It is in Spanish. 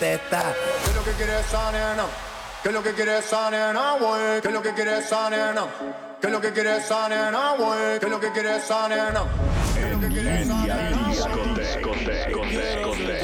teta. ¿Qué es lo que quiere esa nena? ¿Qué es lo que quiere esa nena, güey? ¿Qué es lo que quiere esa nena? ¿Qué es lo que quiere esa nena, güey? ¿Qué es lo que quiere esa nena? ¿Qué es lo que quiere esa nena? Discoteca.